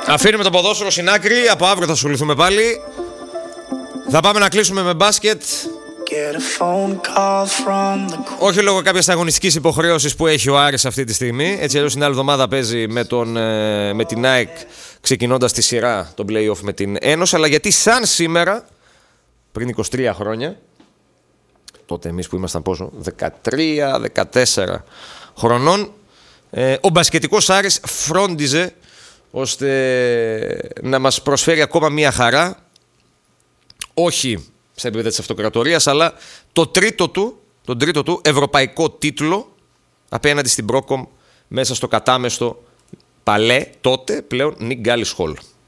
Αφήνουμε το ποδόσφαιρο στην άκρη. Από αύριο θα ασχοληθούμε πάλι. Θα πάμε να κλείσουμε με μπάσκετ. Όχι λόγω κάποιας αγωνιστικής υποχρέωσης που έχει ο Άρης αυτή τη στιγμή. Έτσι αλλιώς την άλλη εβδομάδα παίζει με την ΑΕΚ, ξεκινώντας τη σειρά των play-off με την Ένωση. Αλλά γιατί σαν σήμερα, πριν 23 χρόνια, τότε εμείς που ήμασταν πόσο, 13-14 χρονών, ο μπασκετικός Άρης φρόντιζε ώστε να μας προσφέρει ακόμα μία χαρά, όχι στα επίπεδα της αυτοκρατορίας, αλλά τον τρίτο του ευρωπαϊκό τίτλο απέναντι στην Πρόκομ μέσα στο κατάμεστο παλέ τότε πλέον Νικ Γκάλις Χολ.